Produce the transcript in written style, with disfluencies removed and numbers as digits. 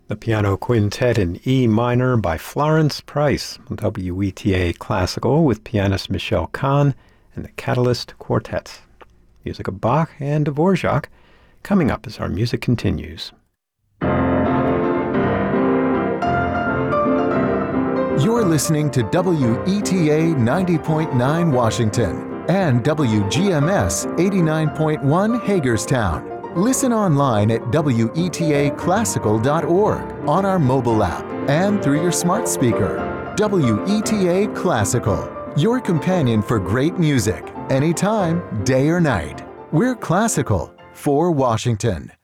The Piano Quintet in E minor by Florence Price, WETA Classical with pianist Michelle Kahn and the Catalyst Quartet. Music of Bach and Dvorak coming up as our music continues. You're listening to WETA 90.9 Washington and WGMS 89.1 Hagerstown. Listen online at WETAClassical.org, on our mobile app, and through your smart speaker. WETA Classical, your companion for great music, anytime, day or night. We're classical for Washington.